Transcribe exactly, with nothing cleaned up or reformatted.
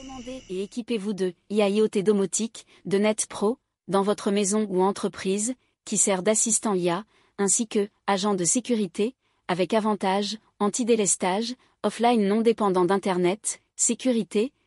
Commandez et équipez-vous de I A I O T domotique, de Net Pro, dans votre maison ou entreprise, qui sert d'assistant I A, ainsi que agent de sécurité, avec avantage, anti-délestage, offline non dépendant d'Internet, sécurité,